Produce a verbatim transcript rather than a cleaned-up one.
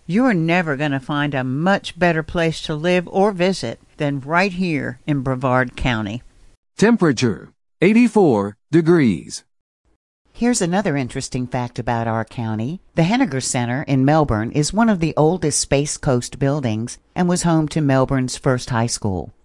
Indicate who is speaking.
Speaker 1: You're never going to find a much better place to live or visit than right here in Brevard County.
Speaker 2: Temperature, eighty-four degrees.
Speaker 3: Here's another interesting fact about our county. The Henniger Center in Melbourne is one of the oldest Space Coast buildings and was home to Melbourne's first high school.